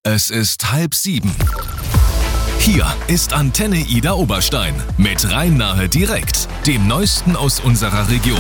Es ist 6:30. Hier ist Antenne Ida Oberstein mit Rhein-Nahe direkt, dem Neuesten aus unserer Region.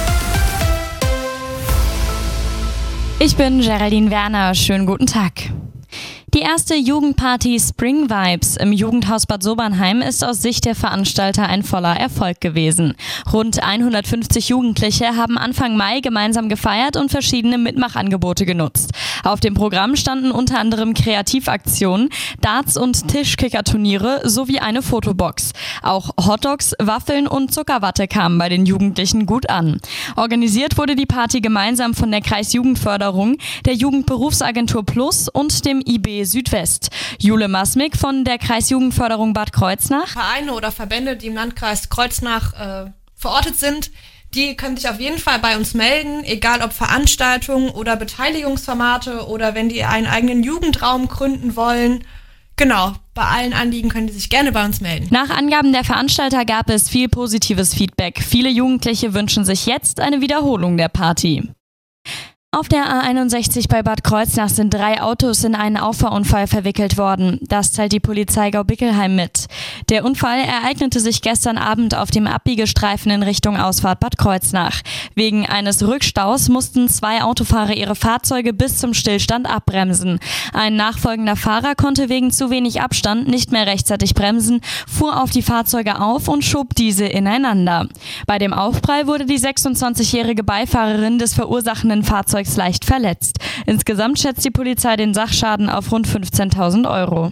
Ich bin Geraldine Werner, schönen guten Tag. Die erste Jugendparty Spring Vibes im Jugendhaus Bad Sobernheim ist aus Sicht der Veranstalter ein voller Erfolg gewesen. Rund 150 Jugendliche haben Anfang Mai gemeinsam gefeiert und verschiedene Mitmachangebote genutzt. Auf dem Programm standen unter anderem Kreativaktionen, Darts- und Tischkickerturniere sowie eine Fotobox. Auch Hotdogs, Waffeln und Zuckerwatte kamen bei den Jugendlichen gut an. Organisiert wurde die Party gemeinsam von der Kreisjugendförderung, der Jugendberufsagentur Plus und dem IB Südwest. Jule Masmik von der Kreisjugendförderung Bad Kreuznach. Vereine oder Verbände, die im Landkreis Kreuznach verortet sind, die können sich auf jeden Fall bei uns melden, egal ob Veranstaltungen oder Beteiligungsformate oder wenn die einen eigenen Jugendraum gründen wollen. Genau, bei allen Anliegen können die sich gerne bei uns melden. Nach Angaben der Veranstalter gab es viel positives Feedback. Viele Jugendliche wünschen sich jetzt eine Wiederholung der Party. Auf der A61 bei Bad Kreuznach sind 3 Autos in einen Auffahrunfall verwickelt worden. Das teilt die Polizei Gaubickelheim mit. Der Unfall ereignete sich gestern Abend auf dem Abbiegestreifen in Richtung Ausfahrt Bad Kreuznach. Wegen eines Rückstaus mussten 2 Autofahrer ihre Fahrzeuge bis zum Stillstand abbremsen. Ein nachfolgender Fahrer konnte wegen zu wenig Abstand nicht mehr rechtzeitig bremsen, fuhr auf die Fahrzeuge auf und schob diese ineinander. Bei dem Aufprall wurde die 26-jährige Beifahrerin des verursachenden Fahrzeugs leicht verletzt. Insgesamt schätzt die Polizei den Sachschaden auf rund 15.000 Euro.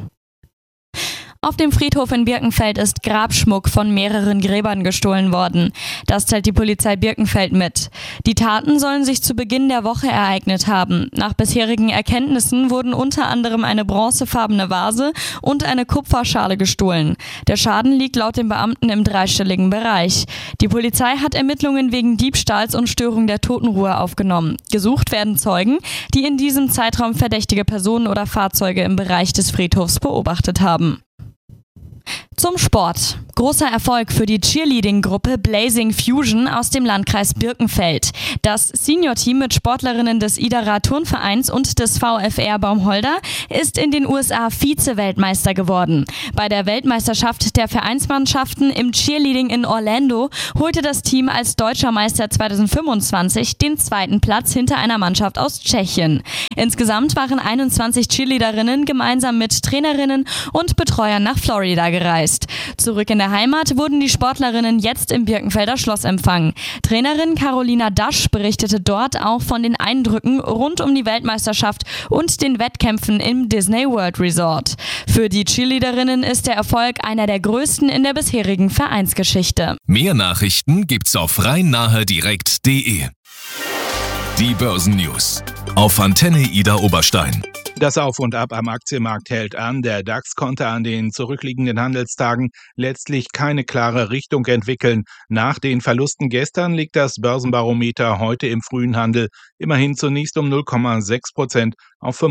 Auf dem Friedhof in Birkenfeld ist Grabschmuck von mehreren Gräbern gestohlen worden. Das teilt die Polizei Birkenfeld mit. Die Taten sollen sich zu Beginn der Woche ereignet haben. Nach bisherigen Erkenntnissen wurden unter anderem eine bronzefarbene Vase und eine Kupferschale gestohlen. Der Schaden liegt laut den Beamten im dreistelligen Bereich. Die Polizei hat Ermittlungen wegen Diebstahls und Störung der Totenruhe aufgenommen. Gesucht werden Zeugen, die in diesem Zeitraum verdächtige Personen oder Fahrzeuge im Bereich des Friedhofs beobachtet haben. Zum Sport. Großer Erfolg für die Cheerleading-Gruppe Blazing Fusion aus dem Landkreis Birkenfeld. Das Senior-Team mit Sportlerinnen des Idara Turnvereins und des VfR Baumholder ist in den USA Vize-Weltmeister geworden. Bei der Weltmeisterschaft der Vereinsmannschaften im Cheerleading in Orlando holte das Team als Deutscher Meister 2025 den 2. Platz hinter einer Mannschaft aus Tschechien. Insgesamt waren 21 Cheerleaderinnen gemeinsam mit Trainerinnen und Betreuern nach Florida gereist. Zurück in der Heimat wurden die Sportlerinnen jetzt im Birkenfelder Schloss empfangen. Trainerin Carolina Dasch berichtete dort auch von den Eindrücken rund um die Weltmeisterschaft und den Wettkämpfen im Disney World Resort. Für die Cheerleaderinnen ist der Erfolg einer der größten in der bisherigen Vereinsgeschichte. Mehr Nachrichten gibt's auf rhein-nahe-direkt.de. Die Börsennews auf Antenne Ida Oberstein. Das Auf und Ab am Aktienmarkt hält an. Der DAX konnte an den zurückliegenden Handelstagen letztlich keine klare Richtung entwickeln. Nach den Verlusten gestern liegt das Börsenbarometer heute im frühen Handel immerhin zunächst um 0,6% auf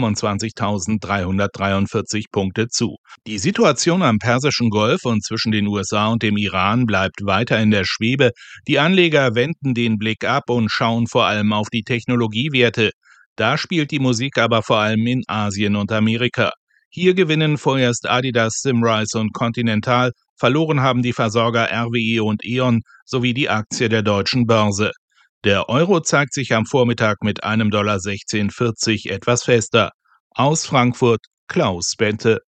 25.343 Punkte zu. Die Situation am Persischen Golf und zwischen den USA und dem Iran bleibt weiter in der Schwebe. Die Anleger wenden den Blick ab und schauen vor allem auf die Technologiewerte. Da spielt die Musik aber vor allem in Asien und Amerika. Hier gewinnen vorerst Adidas, Simrise und Continental, verloren haben die Versorger RWE und E.ON sowie die Aktie der Deutschen Börse. Der Euro zeigt sich am Vormittag mit $1,1640 etwas fester. Aus Frankfurt, Klaus Bente.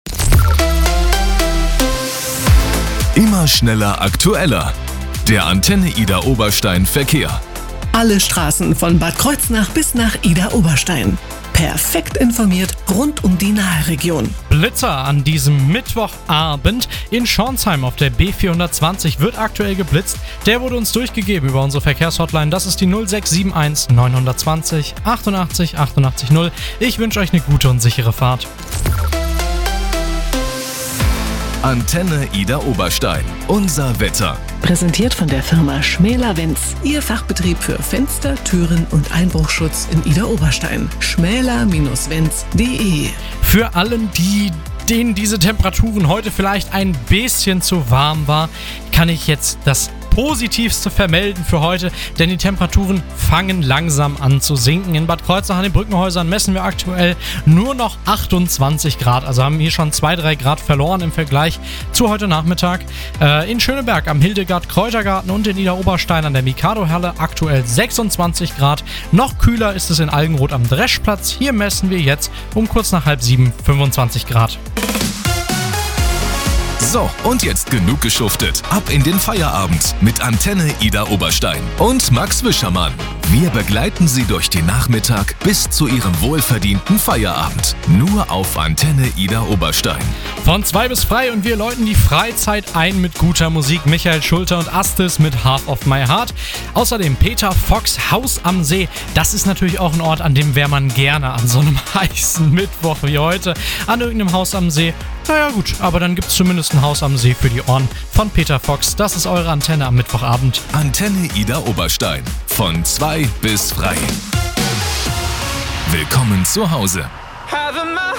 Immer schneller, aktueller. Der Antenne Ida Oberstein Verkehr. Alle Straßen von Bad Kreuznach bis nach Ida Oberstein. Perfekt informiert rund um die Nahregion. Blitzer an diesem Mittwochabend in Schornsheim auf der B420 wird aktuell geblitzt. Der wurde uns durchgegeben über unsere Verkehrshotline. Das ist die 0671 920 88 88 0. Ich wünsche euch eine gute und sichere Fahrt. Antenne Ida Oberstein. Unser Wetter. Präsentiert von der Firma Schmäler-Wenz. Ihr Fachbetrieb für Fenster, Türen und Einbruchschutz in Ida Oberstein. schmäler-wenz.de. Für allen, denen diese Temperaturen heute vielleicht ein bisschen zu warm war, kann ich jetzt das Positivste vermelden für heute, denn die Temperaturen fangen langsam an zu sinken. In Bad Kreuznach an den Brückenhäusern messen wir aktuell nur noch 28 Grad, also haben hier schon 2-3 Grad verloren im Vergleich zu heute Nachmittag. In Schöneberg am Hildegard-Kräutergarten und in Idar-Oberstein an der Mikado-Halle aktuell 26 Grad. Noch kühler ist es in Algenroth am Dreschplatz. Hier messen wir jetzt um kurz nach 6:30 25 Grad. So, und jetzt genug geschuftet. Ab in den Feierabend mit Antenne Idar Oberstein und Max Wischermann. Wir begleiten Sie durch den Nachmittag bis zu Ihrem wohlverdienten Feierabend. Nur auf Antenne Idar Oberstein. Von 2 bis frei und wir läuten die Freizeit ein mit guter Musik. Michael Schulter und Astis mit Half of My Heart. Außerdem Peter Fox, Haus am See. Das ist natürlich auch ein Ort, an dem wäre man gerne an so einem heißen Mittwoch wie heute. An irgendeinem Haus am See. Naja gut, aber dann gibt es zumindest ein Haus am See für die Ohren von Peter Fox. Das ist eure Antenne am Mittwochabend. Antenne Idar Oberstein. Von 2 bis frei. Willkommen zu Hause. Having my